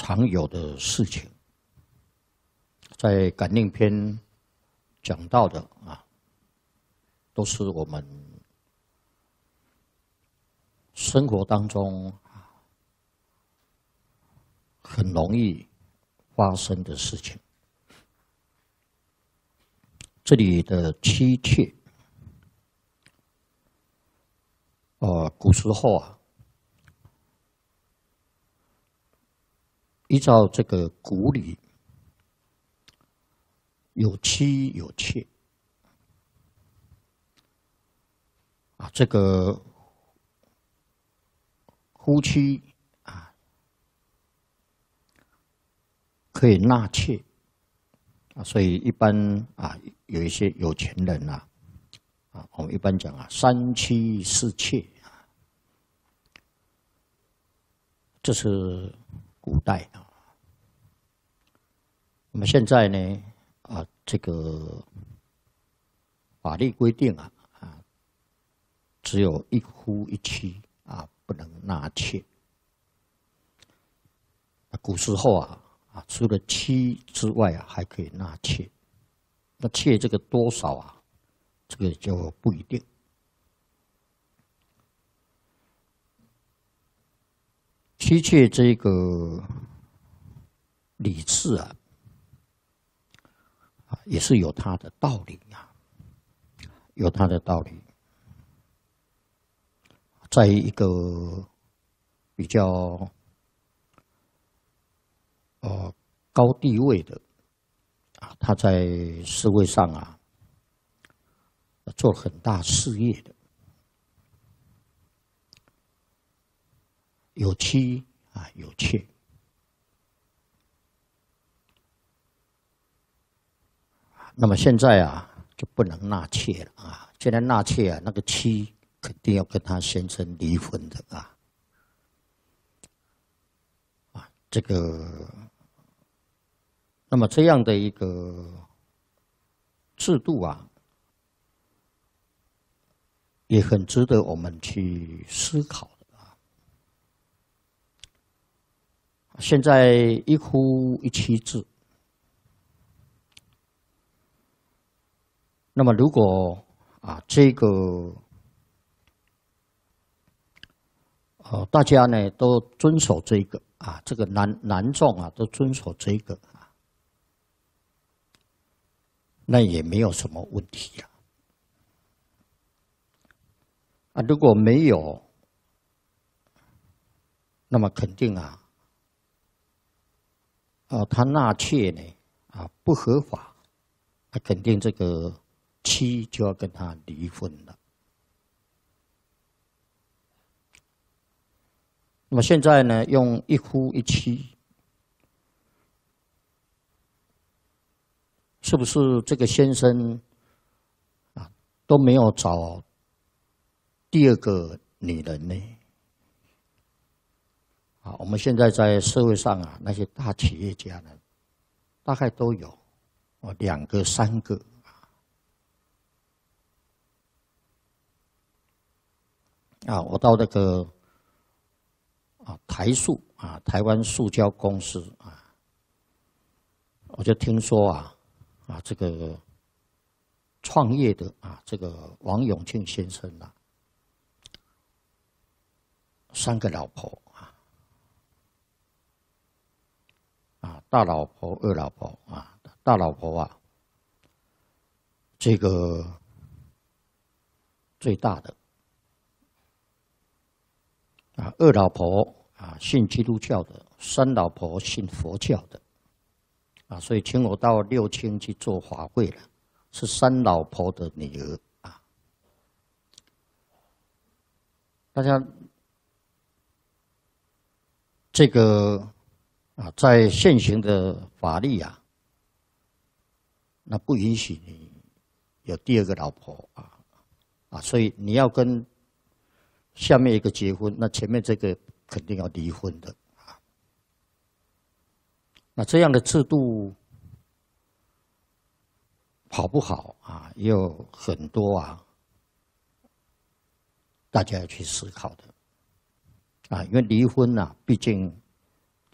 常有的事情，在感应篇讲到的啊，都是我们生活当中很容易发生的事情。这里的妻妾，古时候啊，依照这个古礼，有妻有妾啊，这个夫妻啊可以纳妾啊，所以一般啊有一些有钱人啊，我们一般讲啊三妻四妾啊，这是古代啊。那么现在呢这个法律规定只有一夫一妻啊，不能纳妾。古时候除了妻之外还可以纳妾。那妾这个多少这个就不一定。妻妾这个礼制也是有它的道理有它的道理。在一个比较高地位的他在社会上做了很大事业的，有妻有妾。那么现在就不能纳妾了现在纳妾那个妻肯定要跟他先生离婚的这个，那么这样的一个制度也很值得我们去思考的现在一夫一妻制，那么如果这个大家呢都遵守这个这个男众都遵守这个那也没有什么问题了如果没有，那么肯定他纳妾呢不合法，肯定这个妻就要跟他离婚了。那么现在呢，用一夫一妻，是不是这个先生都没有找第二个女人呢？我们现在在社会上那些大企业家呢，大概都有2个、3个我到那个台塑台湾塑胶公司我就听说这个创业的这个王永庆先生3个老婆大老婆、二老婆大老婆这个最大的二老婆信基督教的，3老婆信佛教的所以请我到六轻去做法会了，是3老婆的女儿大家这个在现行的法律那不允许你有第2个老婆所以你要跟下面一个结婚，那前面这个肯定要离婚的那这样的制度好不好也有很多大家要去思考的因为离婚毕竟